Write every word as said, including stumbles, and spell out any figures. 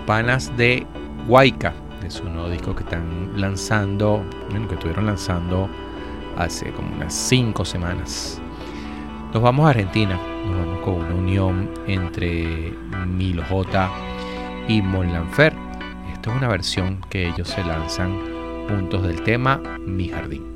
panas de Huayca, de su nuevo disco que están lanzando, bueno, que estuvieron lanzando hace como unas cinco semanas. Nos vamos a Argentina, nos vamos con una unión entre Milo J y Mon Laferte. Esta es una versión que ellos se lanzan juntos del tema Mi Jardín.